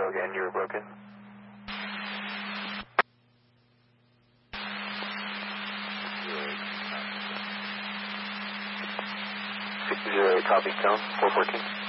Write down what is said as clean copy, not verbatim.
Hello again, you were broken. 608, copy, tone, 414.